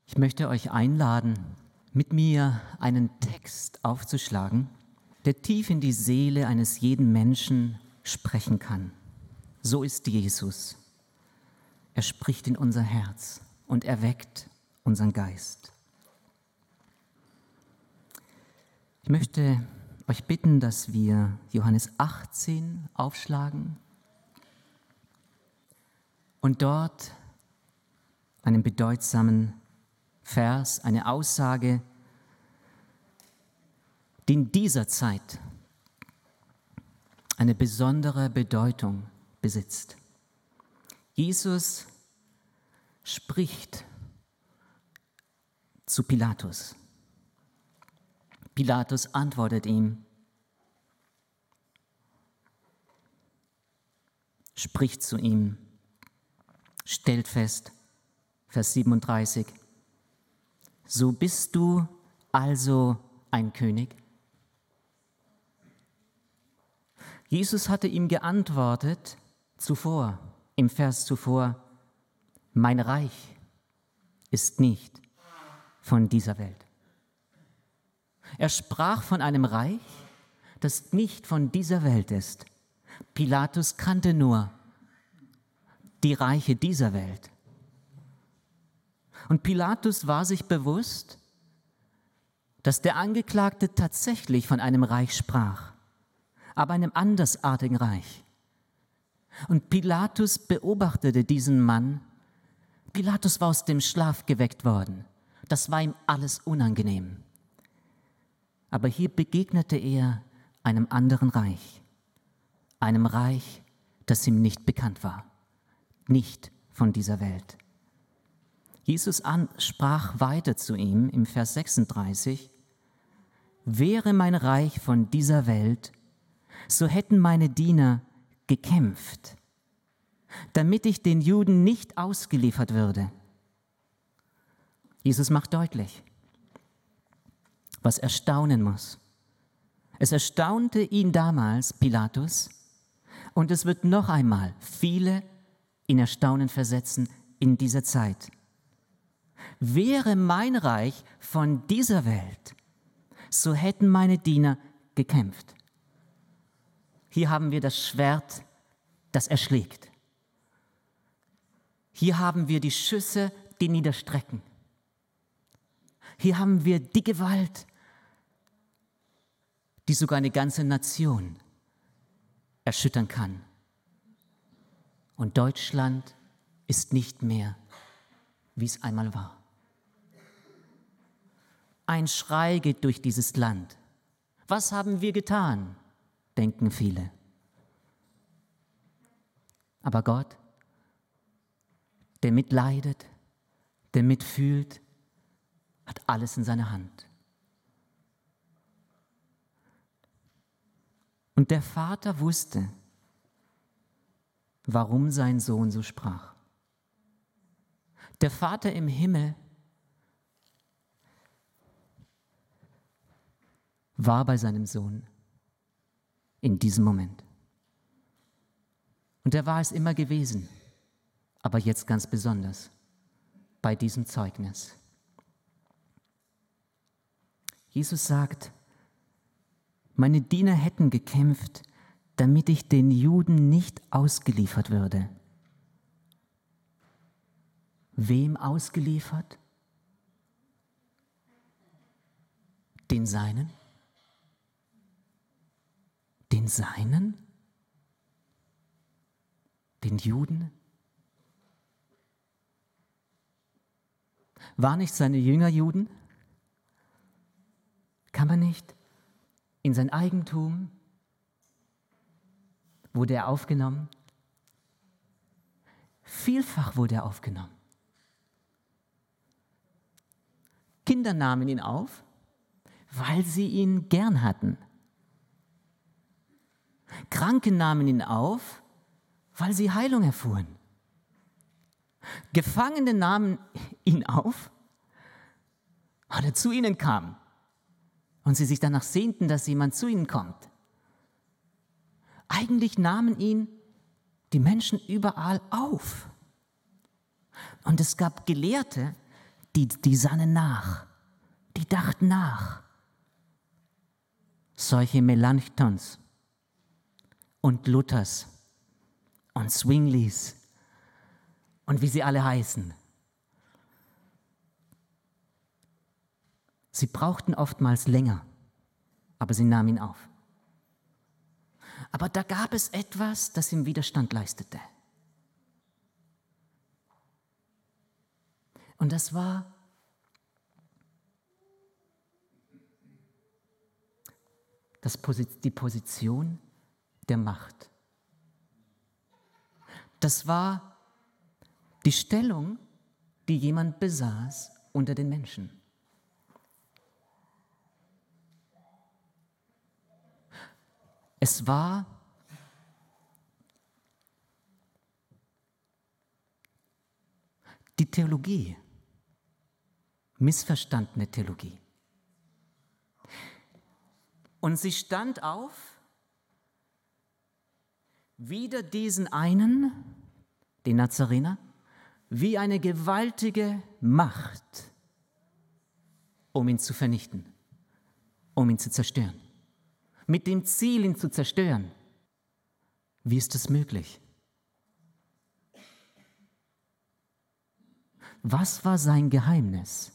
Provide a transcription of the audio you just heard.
Ich möchte euch einladen, mit mir einen Text aufzuschlagen, der tief in die Seele eines jeden Menschen sprechen kann. So ist Jesus. Er spricht in unser Herz und erweckt unseren Geist. Ich möchte euch bitten, dass wir Johannes 18 aufschlagen und dort einen bedeutsamen Vers, eine Aussage, die in dieser Zeit eine besondere Bedeutung besitzt. Jesus spricht zu Pilatus. Pilatus antwortet ihm, spricht zu ihm, stellt fest, Vers 37, so bist du also ein König? Jesus hatte ihm geantwortet zuvor, im Vers zuvor, mein Reich ist nicht von dieser Welt. Er sprach von einem Reich, das nicht von dieser Welt ist. Pilatus kannte nur die Reiche dieser Welt. Und Pilatus war sich bewusst, dass der Angeklagte tatsächlich von einem Reich sprach, aber einem andersartigen Reich. Und Pilatus beobachtete diesen Mann. Pilatus war aus dem Schlaf geweckt worden. Das war ihm alles unangenehm. Aber hier begegnete er einem anderen Reich. Einem Reich, das ihm nicht bekannt war. Nicht von dieser Welt. Jesus sprach weiter zu ihm im Vers 36, wäre mein Reich von dieser Welt, so hätten meine Diener gekämpft, damit ich den Juden nicht ausgeliefert würde. Jesus macht deutlich, was erstaunen muss. Es erstaunte ihn damals, Pilatus, und es wird noch einmal viele in Erstaunen versetzen in dieser Zeit. Wäre mein Reich von dieser Welt, so hätten meine Diener gekämpft. Hier haben wir das Schwert, das erschlägt. Hier haben wir die Schüsse, die niederstrecken. Hier haben wir die Gewalt, die sogar eine ganze Nation erschüttern kann. Und Deutschland ist nicht mehr, wie es einmal war. Ein Schrei geht durch dieses Land. Was haben wir getan, denken viele. Aber Gott, der mitleidet, der mitfühlt, hat alles in seiner Hand. Und der Vater wusste, warum sein Sohn so sprach. Der Vater im Himmel war bei seinem Sohn in diesem Moment. Und er war es immer gewesen, aber jetzt ganz besonders bei diesem Zeugnis. Jesus sagt, meine Diener hätten gekämpft, damit ich den Juden nicht ausgeliefert würde. Wem ausgeliefert? Den Seinen? Den Seinen? Den Juden? Waren nicht seine Jünger Juden? Kann man nicht in sein Eigentum? Wurde er aufgenommen? Vielfach wurde er aufgenommen. Kinder nahmen ihn auf, weil sie ihn gern hatten. Kranke nahmen ihn auf, weil sie Heilung erfuhren. Gefangene nahmen ihn auf, weil er zu ihnen kam und sie sich danach sehnten, dass jemand zu ihnen kommt. Eigentlich nahmen ihn die Menschen überall auf. Und es gab Gelehrte, die sannen nach, die dachten nach. Solche Melanchthons und Luthers und Zwinglis und wie sie alle heißen. Sie brauchten oftmals länger, aber sie nahmen ihn auf. Aber da gab es etwas, das ihm Widerstand leistete. Und das war die Position der Macht. Das war die Stellung, die jemand besaß unter den Menschen. Es war die Theologie, missverstandene Theologie. Und sie stand auf, wider diesen einen, den Nazarener, wie eine gewaltige Macht, um ihn zu vernichten, um ihn zu zerstören. Mit dem Ziel, ihn zu zerstören. Wie ist das möglich? Was war sein Geheimnis?